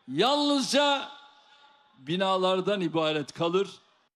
yalnızca binalardan ibaret kalır.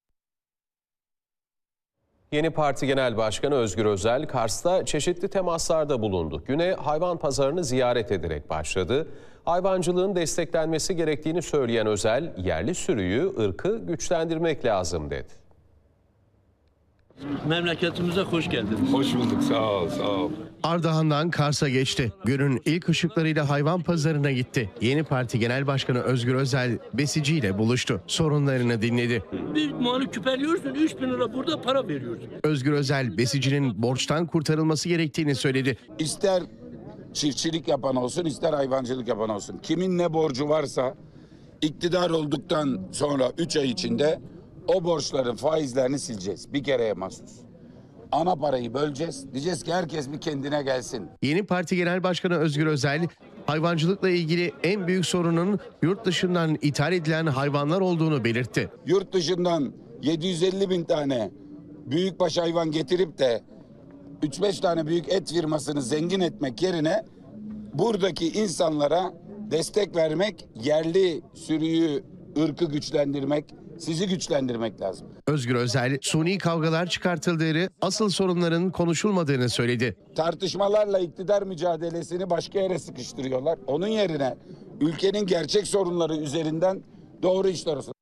Yeni Parti Genel Başkanı Özgür Özel, Kars'ta çeşitli temaslarda bulundu. Güne hayvan pazarını ziyaret ederek başladı. Hayvancılığın desteklenmesi gerektiğini söyleyen Özel, yerli sürüyü, ırkı güçlendirmek lazım dedi. Memleketimize hoş geldiniz. Hoş bulduk, sağ ol, sağ ol. Ardahan'dan Kars'a geçti. Günün ilk ışıklarıyla hayvan pazarına gitti. Yeni Parti Genel Başkanı Özgür Özel besiciyle buluştu. Sorunlarını dinledi. Bir malı küpeliyorsun, 3.000 lira burada para veriyorsun. Özgür Özel besicinin borçtan kurtarılması gerektiğini söyledi. İster çiftçilik yapan olsun, ister hayvancılık yapan olsun. Kimin ne borcu varsa iktidar olduktan sonra 3 ay içinde o borçların faizlerini sileceğiz. Bir kereye mahsus. Ana parayı böleceğiz. Diyeceğiz ki herkes bir kendine gelsin. Yeni Parti Genel Başkanı Özgür Özel, hayvancılıkla ilgili en büyük sorunun yurt dışından ithal edilen hayvanlar olduğunu belirtti. Yurt dışından 750 bin tane büyükbaş hayvan getirip de 3-5 tane büyük et firmasını zengin etmek yerine buradaki insanlara destek vermek, yerli sürüyü, ırkı güçlendirmek, sizi güçlendirmek lazım. Özgür Özel, suni kavgalar çıkartıldığını, asıl sorunların konuşulmadığını söyledi. Tartışmalarla iktidar mücadelesini başka yere sıkıştırıyorlar. Onun yerine ülkenin gerçek sorunları üzerinden doğru işler olsun.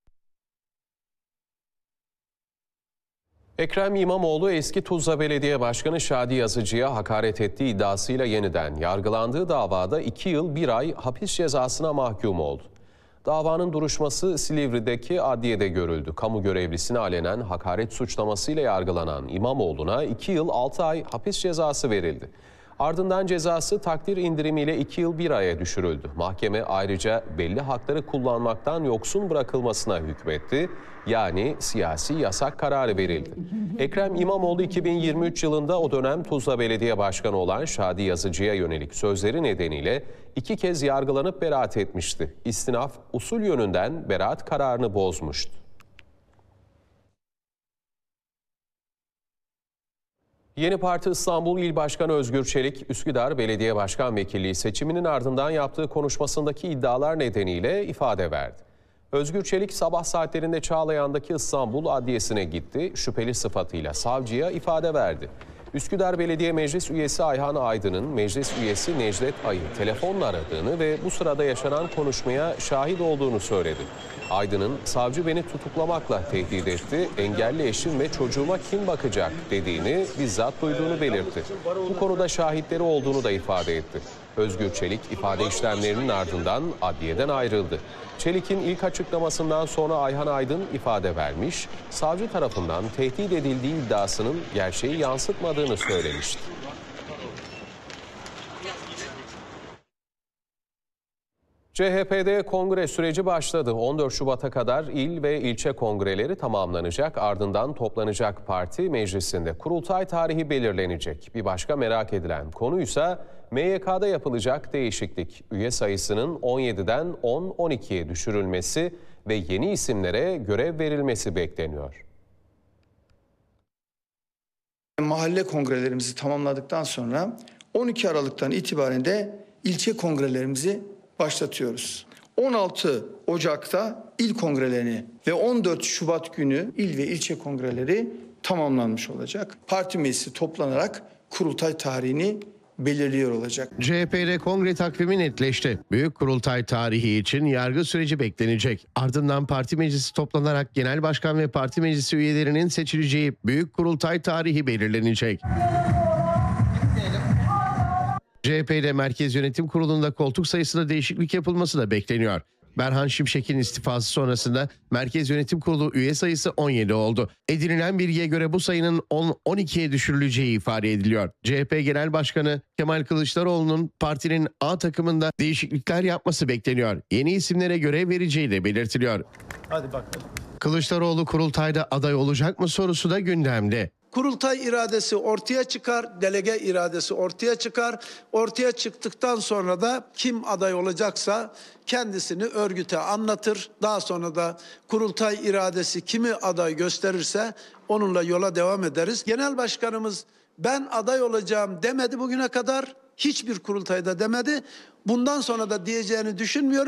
Ekrem İmamoğlu eski Tuzla Belediye Başkanı Şadi Yazıcı'ya hakaret ettiği iddiasıyla yeniden yargılandığı davada 2 yıl 1 ay hapis cezasına mahkum oldu. Davanın duruşması Silivri'deki adliyede görüldü. Kamu görevlisine alenen hakaret suçlamasıyla yargılanan İmamoğlu'na 2 yıl 6 ay hapis cezası verildi. Ardından cezası takdir indirimiyle 2 yıl 1 aya düşürüldü. Mahkeme ayrıca belli hakları kullanmaktan yoksun bırakılmasına hükmetti. Yani siyasi yasak kararı verildi. Ekrem İmamoğlu 2023 yılında o dönem Tuzla Belediye Başkanı olan Şadi Yazıcı'ya yönelik sözleri nedeniyle 2 kez yargılanıp beraat etmişti. İstinaf usul yönünden beraat kararını bozmuştu. Yeni Parti İstanbul İl Başkanı Özgür Çelik, Üsküdar Belediye Başkan Vekilliği seçiminin ardından yaptığı konuşmasındaki iddialar nedeniyle ifade verdi. Özgür Çelik sabah saatlerinde Çağlayan'daki İstanbul Adliyesi'ne gitti, şüpheli sıfatıyla savcıya ifade verdi. Üsküdar Belediye Meclis Üyesi Ayhan Aydın'ın meclis üyesi Necdet Ay'ı telefonla aradığını ve bu sırada yaşanan konuşmaya şahit olduğunu söyledi. Aydın'ın savcı beni tutuklamakla tehdit etti, engelli eşim ve çocuğuma kim bakacak dediğini bizzat duyduğunu belirtti. Bu konuda şahitleri olduğunu da ifade etti. Özgür Çelik ifade işlemlerinin ardından adliyeden ayrıldı. Çelik'in ilk açıklamasından sonra Ayhan Aydın ifade vermiş, savcı tarafından tehdit edildiği iddiasının gerçeği yansıtmadığını söylemişti. CHP'de kongre süreci başladı. 14 Şubat'a kadar il ve ilçe kongreleri tamamlanacak. Ardından toplanacak parti meclisinde kurultay tarihi belirlenecek. Bir başka merak edilen konuysa MYK'da yapılacak değişiklik. Üye sayısının 17'den 10-12'ye düşürülmesi ve yeni isimlere görev verilmesi bekleniyor. Mahalle kongrelerimizi tamamladıktan sonra 12 Aralık'tan itibaren de ilçe kongrelerimizi başlatıyoruz. 16 Ocak'ta il kongrelerini ve 14 Şubat günü il ve ilçe kongreleri tamamlanmış olacak. Parti meclisi toplanarak kurultay tarihini belirliyor olacak. CHP'de kongre takvimi netleşti. Büyük kurultay tarihi için yargı süreci beklenecek. Ardından parti meclisi toplanarak genel başkan ve parti meclisi üyelerinin seçileceği büyük kurultay tarihi belirlenecek. CHP'de Merkez Yönetim Kurulu'nda koltuk sayısında değişiklik yapılması da bekleniyor. Berhan Şimşek'in istifası sonrasında Merkez Yönetim Kurulu üye sayısı 17 oldu. Edinilen bilgiye göre bu sayının 10-12'ye düşürüleceği ifade ediliyor. CHP Genel Başkanı Kemal Kılıçdaroğlu'nun partinin A takımında değişiklikler yapması bekleniyor. Yeni isimlere görev vereceği de belirtiliyor. Hadi bakalım. Kılıçdaroğlu kurultayda aday olacak mı sorusu da gündemde. Kurultay iradesi ortaya çıkar, delege iradesi ortaya çıkar. Ortaya çıktıktan sonra da kim aday olacaksa kendisini örgüte anlatır. Daha sonra da kurultay iradesi kimi aday gösterirse onunla yola devam ederiz. Genel başkanımız ben aday olacağım demedi bugüne kadar. Hiçbir kurultayda demedi. Bundan sonra da diyeceğini düşünmüyorum.